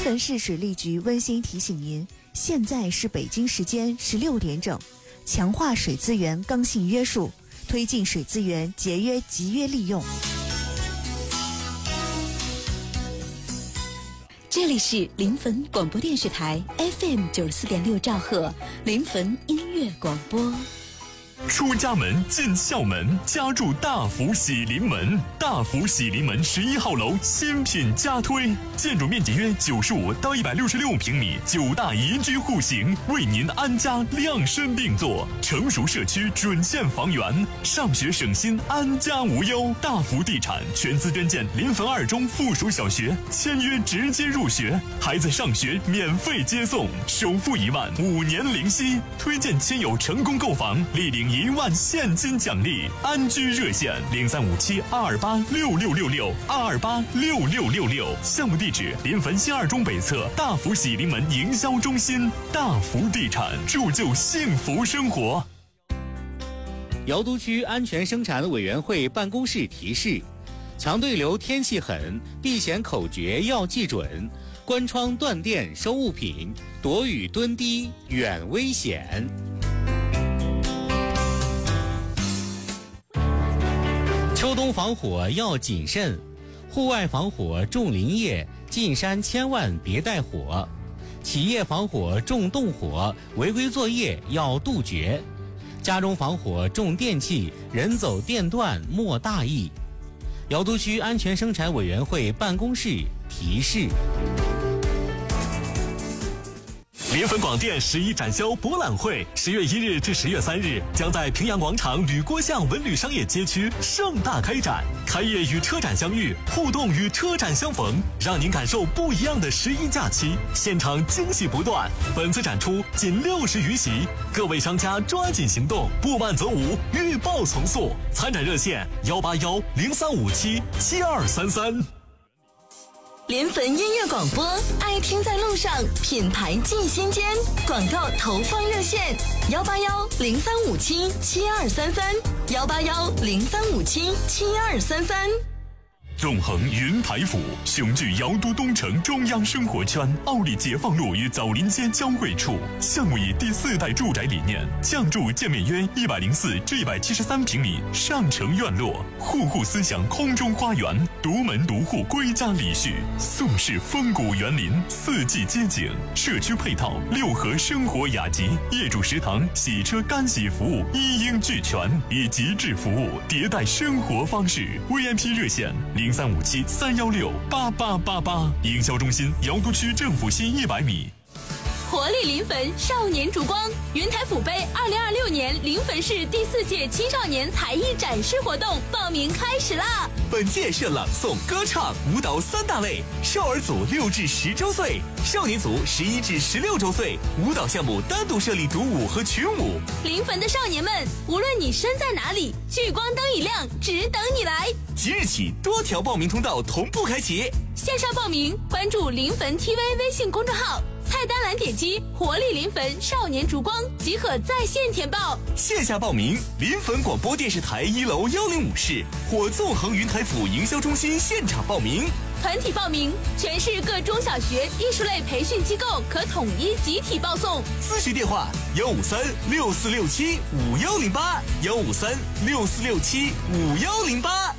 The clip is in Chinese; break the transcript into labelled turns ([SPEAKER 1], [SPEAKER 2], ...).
[SPEAKER 1] 汾市水利局温馨提醒您，现在是北京时间16点整，强化水资源刚性约束，推进水资源节约集约利用。这里是临汾广播电视台 FM 94.6兆赫，临汾音乐广播。
[SPEAKER 2] 出家门进校门，家住大福喜临门。大福喜临门11号楼新品加推，建筑面积约95到166平米，9大宜居户型，为您安家量身定做。成熟社区准现房源，上学省心，安家无忧。大福地产全资捐建临汾2中附属小学，签约直接入学，孩子上学免费接送，首付1万，5年零息。推荐亲友成功购房，立领1万现金奖励。安居热线0357-228-6666，228-6666。项目地址：临汾新2中北侧大福喜临门营销中心。大福地产，铸就幸福生活。
[SPEAKER 3] 瑶都区安全生产委员会办公室提示：强对流天气狠，避险口诀要记准，关窗断电收物品，躲雨蹲低远危险。秋冬防火要谨慎，户外防火重林业，进山千万别带火；企业防火重动火，违规作业要杜绝；家中防火重电器，人走电断莫大意。瑶都区安全生产委员会办公室提示。
[SPEAKER 2] 临汾广电11展销博览会10月1日至10月3日将在平阳广场吕郭巷文旅商业街区盛大开展，开业与车展相遇，互动与车展相逢，让您感受不一样的11假期，现场惊喜不断。本次展出仅60余席，各位商家抓紧行动，不慢则无，预报从速。参展热线181-0357-7233。
[SPEAKER 1] 临汾音乐广播，爱听在路上，品牌进心间。广告投放热线：181-0357-7233，181-0357-7233。
[SPEAKER 2] 纵横云台府，雄踞瑶都东城中央生活圈，奥利解放路与枣林街交汇处。项目以第4代住宅理念，降筑建面约104至173平米上城院落，户户思想空中花园，独门独户归家礼序，宋式风骨园林，4季街景，社区配套6合生活雅集，业主食堂、洗车干洗服务一应俱全，以极致服务迭代生活方式。VIP 热线0357-316-8888，营销中心瑶都区政府西100米。
[SPEAKER 4] 活力临汾少年烛光云台府杯2026年临汾市第4届青少年才艺展示活动报名开始啦！
[SPEAKER 5] 本届设朗诵、歌唱、舞蹈3大类，少儿组6至10周岁，少年组11至16周岁，舞蹈项目单独设立独舞和群舞。
[SPEAKER 4] 临汾的少年们，无论你身在哪里，聚光灯一亮，只等你来。
[SPEAKER 5] 即日起，多条报名通道同步开启。
[SPEAKER 4] 线上报名，关注临汾 TV 微信公众号，菜单栏点击活力临汾少年烛光即可在线填报。
[SPEAKER 5] 线下报名，临汾广播电视台1楼105室或纵横云台府营销中心现场报名。
[SPEAKER 4] 团体报名，全市各中小学艺术类培训机构可统一集体报送。
[SPEAKER 5] 咨询电话153-6467-5108，153-6467-5108。